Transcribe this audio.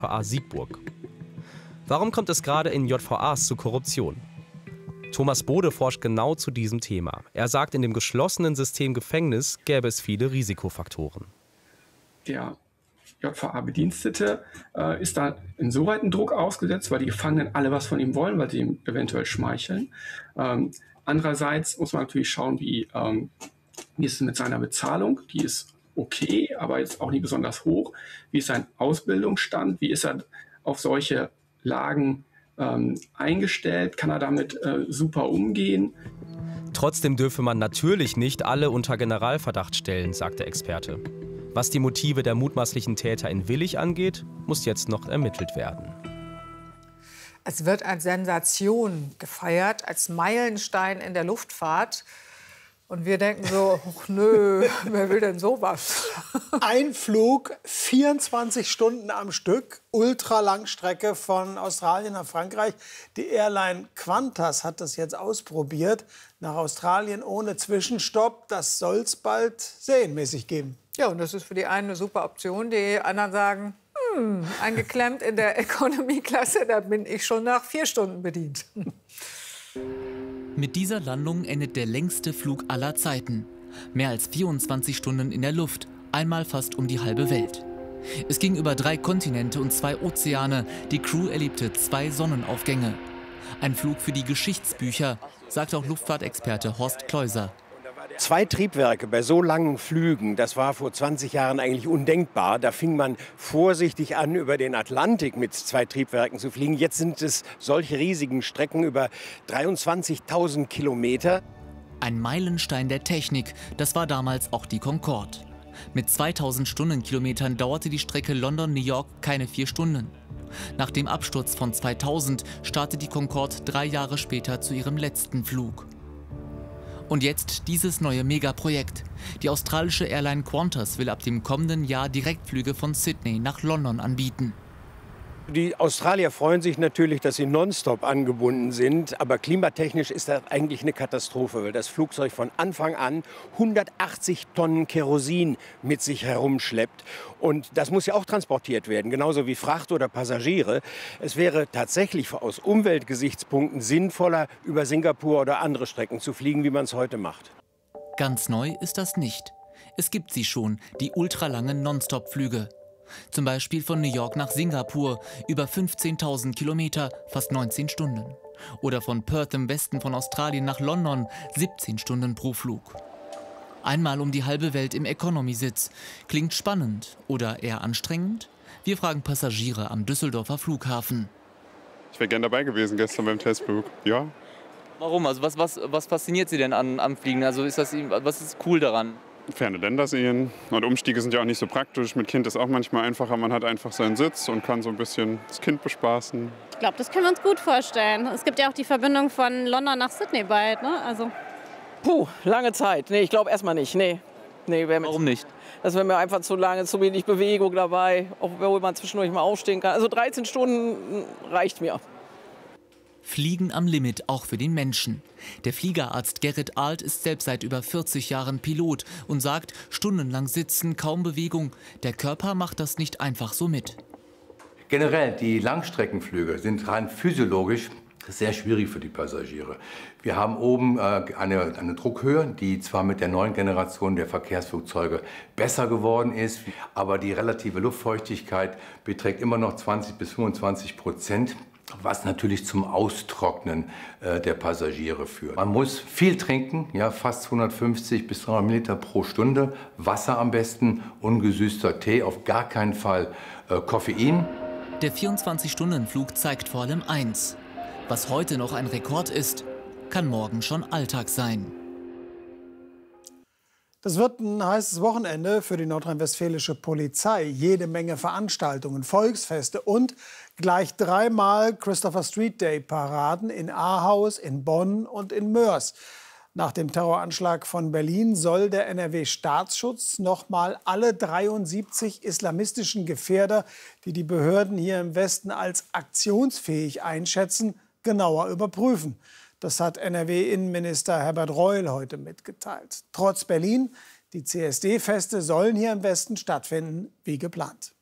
JVA Siegburg. Warum kommt es gerade in JVAs zu Korruption? Thomas Bode forscht genau zu diesem Thema. Er sagt, in dem geschlossenen System Gefängnis gäbe es viele Risikofaktoren. Der JVA-Bedienstete ist da insoweit einen Druck ausgesetzt, weil die Gefangenen alle was von ihm wollen, weil sie ihm eventuell schmeicheln. Andererseits muss man natürlich schauen, wie ist es mit seiner Bezahlung. Die ist okay, aber jetzt auch nicht besonders hoch. Wie ist sein Ausbildungsstand? Wie ist er auf solche Lagen eingestellt? Kann er damit super umgehen? Trotzdem dürfe man natürlich nicht alle unter Generalverdacht stellen, sagt der Experte. Was die Motive der mutmaßlichen Täter in Willich angeht, muss jetzt noch ermittelt werden. Es wird als Sensation gefeiert, als Meilenstein in der Luftfahrt. Und wir denken so, ach nö, wer will denn sowas? Ein Flug, 24 Stunden am Stück, Ultralangstrecke von Australien nach Frankreich. Die Airline Qantas hat das jetzt ausprobiert. Nach Australien ohne Zwischenstopp. Das soll es bald serienmäßig geben. Ja, und das ist für die einen eine super Option. Die anderen sagen, eingeklemmt in der Economy-Klasse, da bin ich schon nach 4 Stunden bedient. Mit dieser Landung endet der längste Flug aller Zeiten. Mehr als 24 Stunden in der Luft, einmal fast um die halbe Welt. Es ging über 3 Kontinente und 2 Ozeane. Die Crew erlebte 2 Sonnenaufgänge. Ein Flug für die Geschichtsbücher, sagt auch Luftfahrtexperte Horst Kleuser. 2 Triebwerke bei so langen Flügen, das war vor 20 Jahren eigentlich undenkbar. Da fing man vorsichtig an, über den Atlantik mit 2 Triebwerken zu fliegen. Jetzt sind es solche riesigen Strecken über 23.000 Kilometer. Ein Meilenstein der Technik, das war damals auch die Concorde. Mit 2000 Stundenkilometern dauerte die Strecke London-New York keine 4 Stunden. Nach dem Absturz von 2000 startet die Concorde 3 Jahre später zu ihrem letzten Flug. Und jetzt dieses neue Megaprojekt. Die australische Airline Qantas will ab dem kommenden Jahr Direktflüge von Sydney nach London anbieten. Die Australier freuen sich natürlich, dass sie nonstop angebunden sind. Aber klimatechnisch ist das eigentlich eine Katastrophe, weil das Flugzeug von Anfang an 180 Tonnen Kerosin mit sich herumschleppt. Und das muss ja auch transportiert werden, genauso wie Fracht oder Passagiere. Es wäre tatsächlich aus Umweltgesichtspunkten sinnvoller, über Singapur oder andere Strecken zu fliegen, wie man es heute macht. Ganz neu ist das nicht. Es gibt sie schon, die ultralangen Nonstop-Flüge. Zum Beispiel von New York nach Singapur, über 15.000 Kilometer, fast 19 Stunden. Oder von Perth im Westen von Australien nach London, 17 Stunden pro Flug. Einmal um die halbe Welt im Economy-Sitz. Klingt spannend oder eher anstrengend? Wir fragen Passagiere am Düsseldorfer Flughafen. Ich wäre gern dabei gewesen gestern beim Testflug, ja. Warum? Also was fasziniert Sie denn am Fliegen? Also was ist cool daran? Ferne Länder sehen. Und Umstiege sind ja auch nicht so praktisch. Mit Kind ist auch manchmal einfacher. Man hat einfach seinen Sitz und kann so ein bisschen das Kind bespaßen. Ich glaube, das können wir uns gut vorstellen. Es gibt ja auch die Verbindung von London nach Sydney bald, ne? Also. Puh, lange Zeit. Nee, ich glaube erstmal nicht. Nee, Warum nicht? Das wäre mir einfach zu lange, zu wenig Bewegung dabei, obwohl man zwischendurch mal aufstehen kann. Also 13 Stunden reicht mir. Fliegen am Limit, auch für den Menschen. Der Fliegerarzt Gerrit Alt ist selbst seit über 40 Jahren Pilot und sagt, stundenlang sitzen, kaum Bewegung. Der Körper macht das nicht einfach so mit. Generell, die Langstreckenflüge sind rein physiologisch sehr schwierig für die Passagiere. Wir haben oben eine Druckhöhe, die zwar mit der neuen Generation der Verkehrsflugzeuge besser geworden ist, aber die relative Luftfeuchtigkeit beträgt immer noch 20–25%. Was natürlich zum Austrocknen der Passagiere führt. Man muss viel trinken, ja, fast 250 bis 300 Milliliter pro Stunde. Wasser am besten, ungesüßter Tee, auf gar keinen Fall Koffein. Der 24-Stunden-Flug zeigt vor allem eins. Was heute noch ein Rekord ist, kann morgen schon Alltag sein. Das wird ein heißes Wochenende für die nordrhein-westfälische Polizei. Jede Menge Veranstaltungen, Volksfeste und gleich 3-mal Christopher Street Day Paraden in Ahaus, in Bonn und in Moers. Nach dem Terroranschlag von Berlin soll der NRW-Staatsschutz noch mal alle 73 islamistischen Gefährder, die die Behörden hier im Westen als aktionsfähig einschätzen, genauer überprüfen. Das hat NRW-Innenminister Herbert Reul heute mitgeteilt. Trotz Berlin, die CSD-Feste sollen hier im Westen stattfinden, wie geplant.